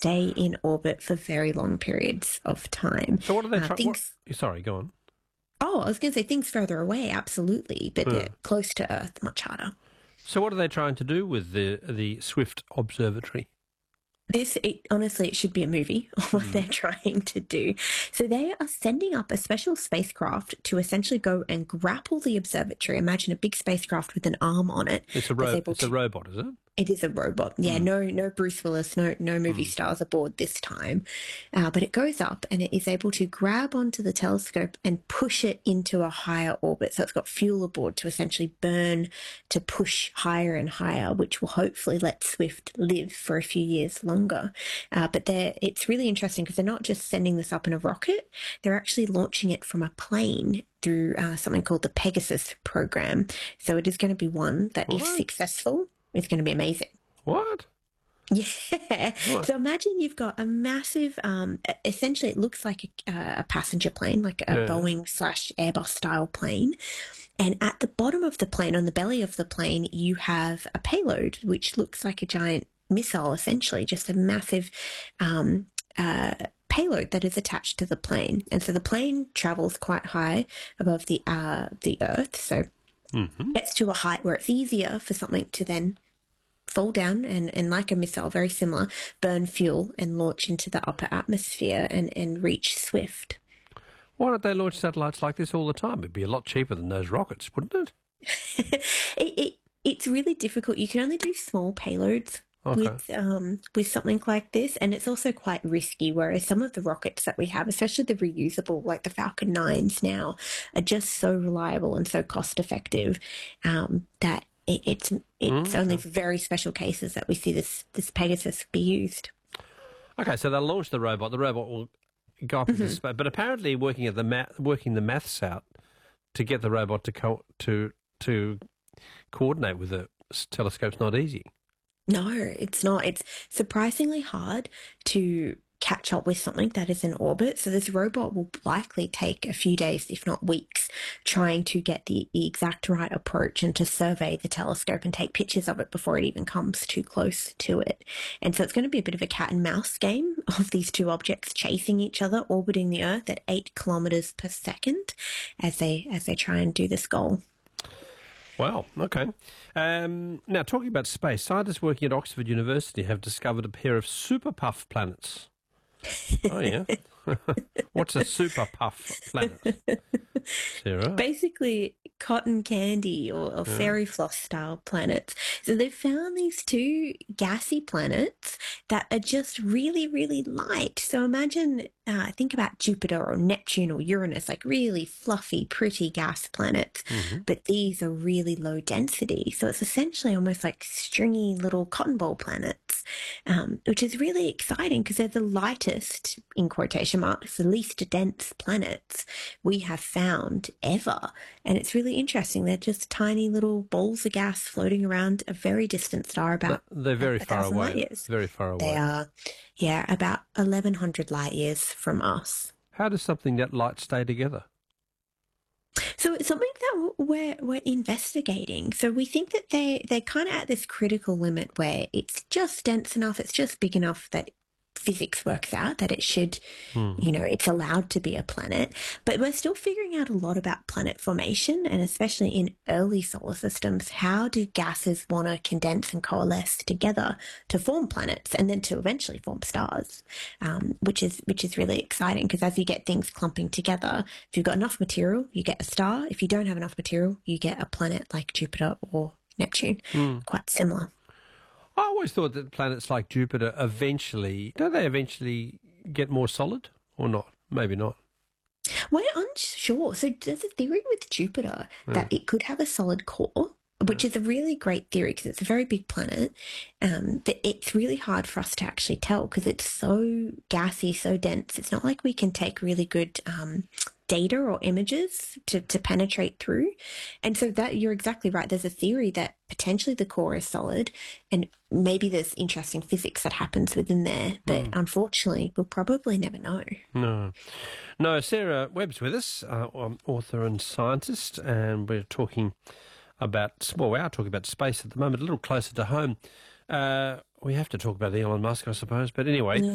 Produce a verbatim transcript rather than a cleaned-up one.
stay in orbit for very long periods of time. So what are they Uh, trying... things... Sorry, go on. Oh, I was going to say things further away, absolutely, but Hmm. uh, close to Earth, much harder. So what are they trying to do with the the Swift Observatory? This, it, honestly, it should be a movie of what Mm. they're trying to do. So they are sending up a special spacecraft to essentially go and grapple the observatory. Imagine a big spacecraft with an arm on it. It's a, ro- it's to- a robot, is it? It is a robot. Yeah, Mm. no, no Bruce Willis, no, no movie Mm. stars aboard this time. Uh, but it goes up and it is able to grab onto the telescope and push it into a higher orbit. So it's got fuel aboard to essentially burn to push higher and higher, which will hopefully let Swift live for a few years longer. Uh, but they're, it's really interesting because they're not just sending this up in a rocket; they're actually launching it from a plane through uh, something called the Pegasus program. So it is going to be one that, What? if successful, is going to be amazing. What? Yeah. What? So imagine you've got a massive, um, essentially it looks like a, a passenger plane, like a Yeah. Boeing slash Airbus style plane. And at the bottom of the plane, on the belly of the plane, you have a payload, which looks like a giant missile, essentially, just a massive um, uh, payload that is attached to the plane. And so the plane travels quite high above the uh, the Earth, so Mm-hmm. gets to a height where it's easier for something to then fall down and, and like a missile, very similar, burn fuel and launch into the upper atmosphere and, and reach Swift. Why don't they launch satellites like this all the time? It'd be a lot cheaper than those rockets, wouldn't it? it, it it's really difficult. You can only do small payloads Okay. with um with something like this, and it's also quite risky. Whereas some of the rockets that we have, especially the reusable, like the Falcon nines now, are just so reliable and so cost effective um, that it, it's it's Mm, only for very special cases that we see this this Pegasus be used. Okay, so they'll launch the robot. The robot will go up into Mhm. space, but apparently working at the ma- working the maths out to get the robot to co- to to coordinate with the s- telescope's not easy. No, it's not. It's surprisingly hard to catch up with something that is in orbit. So this robot will likely take a few days, if not weeks, trying to get the, the exact right approach and to survey the telescope and take pictures of it before it even comes too close to it. And so it's going to be a bit of a cat and mouse game of these two objects chasing each other, orbiting the Earth at eight kilometers per second as they as they try and do this goal. Wow, okay. Um, now, talking about space, scientists working at Oxford University have discovered a pair of super puff planets. Oh, yeah. What's a super puff planet, Sarah? Basically cotton candy or, or Yeah. fairy floss style planets. So they've found these two gassy planets that are just really, really light. So imagine, uh, think about Jupiter or Neptune or Uranus, like really fluffy, pretty gas planets. Mhm. But these are really low density. So it's essentially almost like stringy little cotton ball planets, um, which is really exciting because they're the lightest, in quotation marks, the least dense planets we have found ever. And it's really interesting. They're just tiny little balls of gas floating around a very distant star, about They're very a far thousand away. light years. Very far away. They are, yeah, about eleven hundred light years from us. How does something that light stay together? So it's something that we're we're investigating. So we think that they they're kind of at this critical limit where it's just dense enough, it's just big enough that physics works out that it should, Hmm. you know, it's allowed to be a planet. But we're still figuring out a lot about planet formation, and especially in early solar systems, how do gases want to condense and coalesce together to form planets and then to eventually form stars, um, which is which is really exciting because as you get things clumping together, if you've got enough material, you get a star. If you don't have enough material, you get a planet like Jupiter or Neptune. Hmm. Quite similar. I always thought that planets like Jupiter eventually, don't they eventually get more solid or not? Maybe not. We're unsure. So there's a theory with Jupiter that it could have a solid core, which is a really great theory because it's a very big planet. Um, but it's really hard for us to actually tell because it's so gassy, so dense. It's not like we can take really good um, data or images to, to penetrate through. And so that you're exactly right. There's a theory that potentially the core is solid and maybe there's interesting physics that happens within there. But unfortunately, we'll probably never know. No. No, Sarah Webb's with us, uh, um, author and scientist, and we're talking about, well, we are talking about space at the moment, a little closer to home. Uh, we have to talk about Elon Musk, I suppose, but anyway.